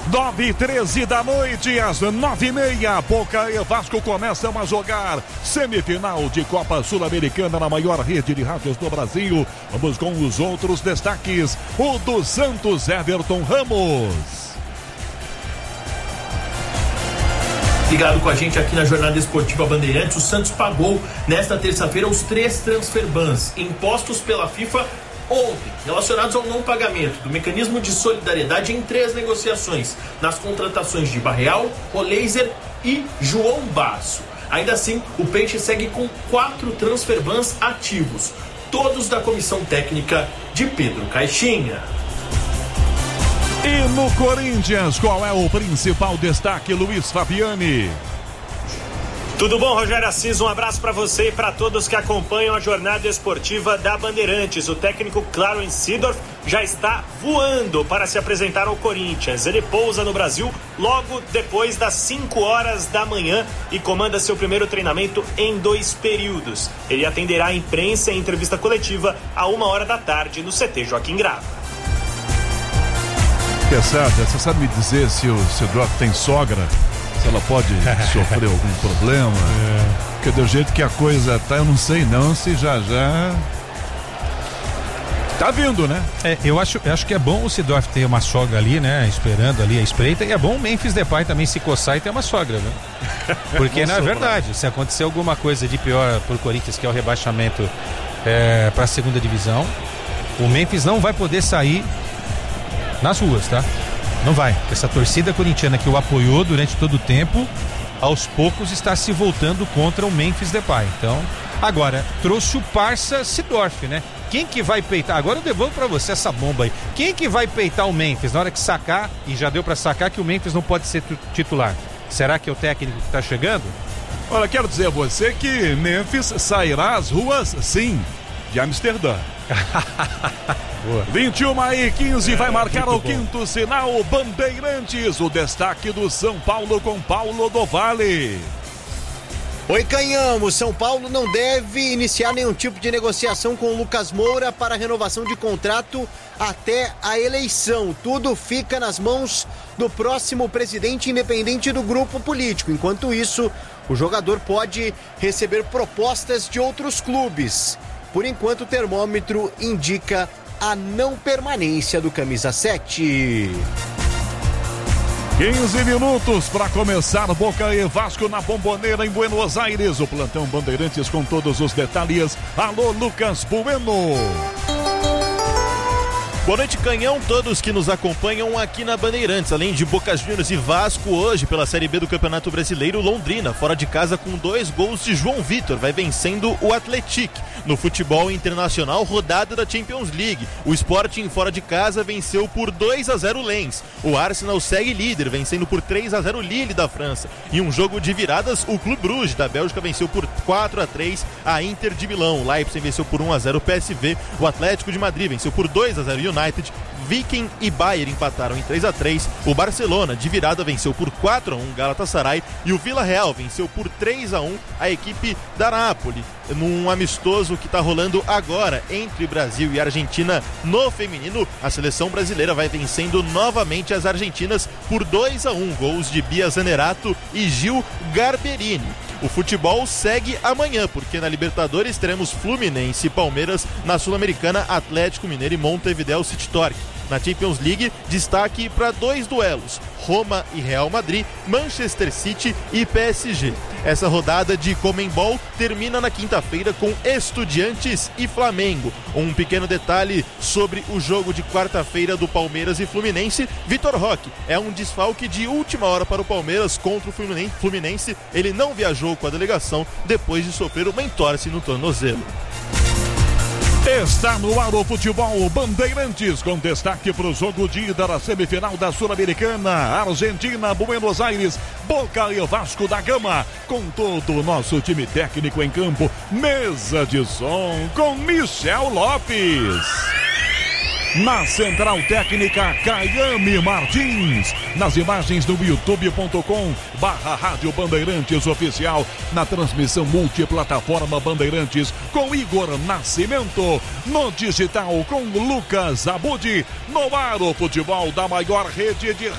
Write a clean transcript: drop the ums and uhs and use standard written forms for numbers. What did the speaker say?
9h13 da noite, às 9h30, Boca e Vasco começam a jogar semifinal de Copa Sul-Americana na maior rede de rádios do Brasil. Vamos com os outros destaques. O do Santos, Everton Ramos. Ligado com a gente aqui na Jornada Esportiva Bandeirantes, o Santos pagou nesta terça-feira os 3 transfer bans impostos pela FIFA ontem, relacionados ao não pagamento do mecanismo de solidariedade em 3 negociações, nas contratações de Barreal, Oleiser e João Basso. Ainda assim, o Peixe segue com 4 transfer bans ativos, todos da comissão técnica de Pedro Caixinha. E no Corinthians, qual é o principal destaque, Luiz Fabiani? Tudo bom, Rogério Assis? Um abraço para você e para todos que acompanham a Jornada Esportiva da Bandeirantes. O técnico Clarence Seedorf já está voando para se apresentar ao Corinthians. Ele pousa no Brasil logo depois das 5 horas da manhã e comanda seu primeiro treinamento em 2 períodos. Ele atenderá a imprensa em entrevista coletiva a 1h da tarde no CT Joaquim Grava. Quesada, você sabe me dizer se o Seedorf tem sogra? Se ela pode sofrer algum problema? Porque do jeito que a coisa tá, eu não sei não se já tá vindo, né? Eu acho que é bom o Seedorf ter uma sogra ali, né? Esperando ali a espreita. E é bom o Memphis Depay também se coçar e ter uma sogra, né? Porque não é verdade, se acontecer alguma coisa de pior pro Corinthians, que é o rebaixamento pra segunda divisão, o Memphis não vai poder sair nas ruas, tá? Não vai. Essa torcida corintiana que o apoiou durante todo o tempo, aos poucos está se voltando contra o Memphis Depay. Então, agora, trouxe o parça Seedorf, né? Quem que vai peitar? Agora eu devolvo pra você essa bomba aí. Quem que vai peitar o Memphis na hora que sacar, e já deu pra sacar que o Memphis não pode ser titular? Será que é o técnico que tá chegando? Olha, quero dizer a você que Memphis sairá às ruas, sim, de Amsterdã. 21h15 vai marcar o quinto sinal Bandeirantes, o destaque do São Paulo com Paulo do Vale. Oi, Canhão, o São Paulo não deve iniciar nenhum tipo de negociação com o Lucas Moura para renovação de contrato até a eleição. Tudo fica nas mãos do próximo presidente independente do grupo político. Enquanto isso, o jogador pode receber propostas de outros clubes. Por enquanto, o termômetro indica a não permanência do camisa 7. 15 minutos para começar Boca e Vasco na Bombonera em Buenos Aires. O plantão Bandeirantes com todos os detalhes. Alô, Lucas Bueno. Boa noite, Canhão, todos que nos acompanham aqui na Bandeirantes. Além de Boca Juniors e Vasco, hoje pela Série B do Campeonato Brasileiro, Londrina, fora de casa com 2 gols de João Vitor, vai vencendo o Atlético. No futebol internacional, rodada da Champions League. O Sporting, fora de casa, venceu por 2-0 Lens. O Arsenal segue líder, vencendo por 3-0 Lille da França. Em um jogo de viradas, o Clube Bruges da Bélgica venceu por 4-3 a Inter de Milão. O Leipzig venceu por 1-0 o PSV. O Atlético de Madrid venceu por 2-0 United. Viking e Bayern empataram em 3-3. O Barcelona, de virada, venceu por 4-1 Galatasaray. E o Villarreal venceu por 3-1 a equipe da Napoli. Num amistoso que está rolando agora entre Brasil e Argentina no feminino, a seleção brasileira vai vencendo novamente as argentinas por 2-1, gols de Bia Zanerato e Gil Garberini. O futebol segue amanhã, porque na Libertadores teremos Fluminense e Palmeiras, na Sul-Americana Atlético Mineiro e Montevideo City Torque. Na Champions League, destaque para 2 duelos, Roma e Real Madrid, Manchester City e PSG. Essa rodada de Conmebol termina na quinta-feira com Estudiantes e Flamengo. Um pequeno detalhe sobre o jogo de quarta-feira do Palmeiras e Fluminense: Vitor Roque é um desfalque de última hora para o Palmeiras contra o Fluminense. Ele não viajou com a delegação depois de sofrer uma entorse no tornozelo. Está no ar o futebol Bandeirantes, com destaque para o jogo de ida da semifinal da Sul-Americana. Argentina, Buenos Aires, Boca e Vasco da Gama, com todo o nosso time técnico em campo. Mesa de som com Michel Lopes. Na central técnica, Caiame Martins. Nas imagens do youtube.com/Rádio Bandeirantes Oficial. Na transmissão multiplataforma Bandeirantes com Igor Nascimento. No digital com Lucas Abudi. No ar o futebol da maior rede de